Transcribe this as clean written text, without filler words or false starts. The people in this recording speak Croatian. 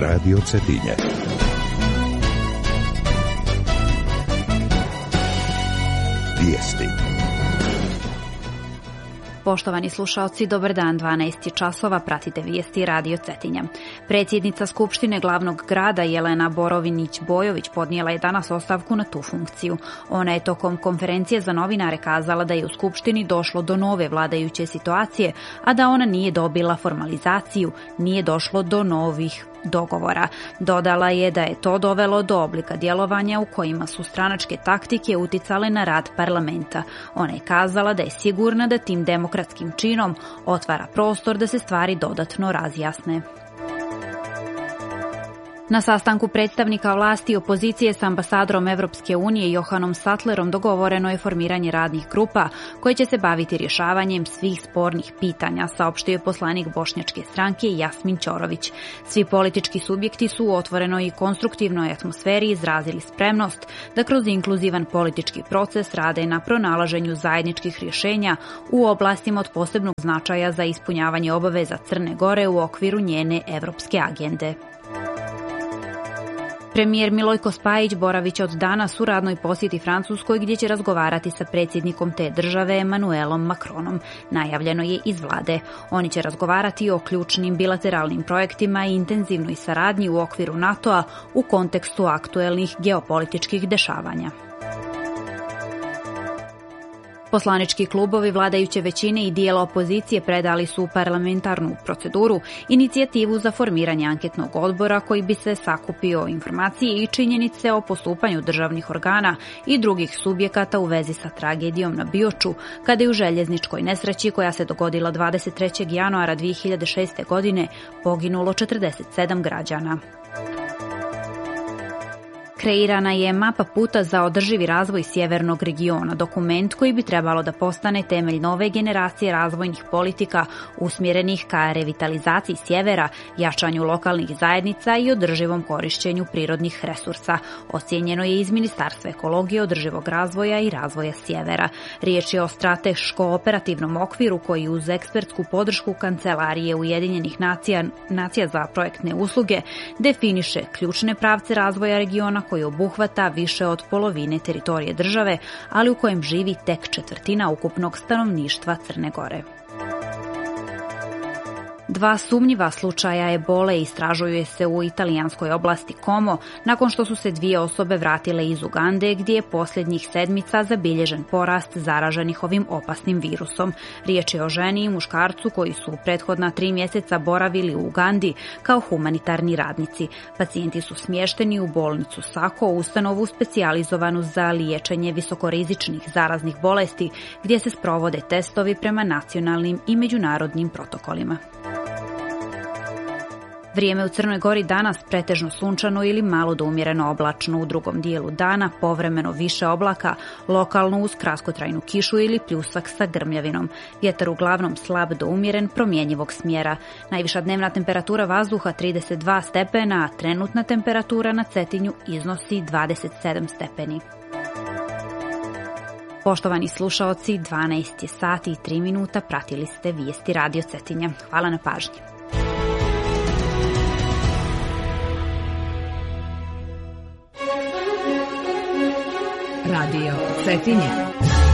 Radio Cetinje. Vijesti. Poštovani slušaoci, dobar dan, 12 časova, pratite vijesti Radio Cetinja. Predsjednica Skupštine glavnog grada Jelena Borovinić-Bojović podnijela je danas ostavku na tu funkciju. Ona je tokom konferencije za novinare kazala da je u Skupštini došlo do nove vladajuće situacije, a da ona nije dobila formalizaciju, nije došlo do novih dogovora. Dodala je da je to dovelo do oblika djelovanja u kojima su stranačke taktike uticale na rad parlamenta. Ona je kazala da je sigurna da tim demokratskim činom otvara prostor da se stvari dodatno razjasne. Na sastanku predstavnika vlasti i opozicije s ambasadorom Evropske unije Johanom Sattlerom dogovoreno je formiranje radnih grupa koje će se baviti rješavanjem svih spornih pitanja, saopštio je poslanik bošnjačke stranke Jasmin Ćorović. Svi politički subjekti su u otvorenoj i konstruktivnoj atmosferi izrazili spremnost da kroz inkluzivan politički proces rade na pronalaženju zajedničkih rješenja u oblastima od posebnog značaja za ispunjavanje obaveza Crne Gore u okviru njene evropske agende. Premijer Milojko Spajić boravit će od danas u radnoj posjeti Francuskoj gdje će razgovarati sa predsjednikom te države Emmanuelom Macronom. Najavljeno je iz vlade. Oni će razgovarati o ključnim bilateralnim projektima i intenzivnoj saradnji u okviru NATO-a u kontekstu aktuelnih geopolitičkih dešavanja. Poslanički klubovi vladajuće većine i dijela opozicije predali su u parlamentarnu proceduru inicijativu za formiranje anketnog odbora koji bi se sakupio informacije i činjenice o postupanju državnih organa i drugih subjekata u vezi sa tragedijom na Bioču, kada je u željezničkoj nesreći koja se dogodila 23. januara 2006. godine poginulo 47 građana. Kreirana je mapa puta za održivi razvoj sjevernog regiona, dokument koji bi trebalo da postane temelj nove generacije razvojnih politika usmjerenih ka revitalizaciji sjevera, jačanju lokalnih zajednica i održivom korišćenju prirodnih resursa. Ocijenjeno je iz Ministarstva ekologije, održivog razvoja i razvoja sjevera. Riječ je o strateško-operativnom okviru koji uz ekspertsku podršku Kancelarije Ujedinjenih nacija za projektne usluge definiše ključne pravce razvoja regiona koji obuhvata više od polovine teritorije države, ali u kojem živi tek četvrtina ukupnog stanovništva Crne Gore. 2 sumnjiva slučaja ebole istražuju se u italijanskoj oblasti Como nakon što su se 2 osobe vratile iz Ugande gdje je posljednjih sedmica zabilježen porast zaraženih ovim opasnim virusom. Riječ je o ženi i muškarcu koji su u prethodna 3 mjeseca boravili u Ugandi kao humanitarni radnici. Pacijenti su smješteni u bolnicu Sako, ustanovu specijalizovanu za liječenje visokorizičnih zaraznih bolesti gdje se sprovode testovi prema nacionalnim i međunarodnim protokolima. Vrijeme u Crnoj Gori danas pretežno sunčano ili malo do umjereno oblačno, u drugom dijelu dana povremeno više oblaka, lokalno uz kratkotrajnu kišu ili pljusak sa grmljavinom. Vjetar uglavnom slab do umjeren, promjenjivog smjera. Najviša dnevna temperatura vazduha 32 stepena, a trenutna temperatura na Cetinju iznosi 27 stepeni. Poštovani slušaoci, 12 sati i 3 minuta, pratili ste vijesti Radio Cetinja. Hvala na pažnji. Radio Cetinje.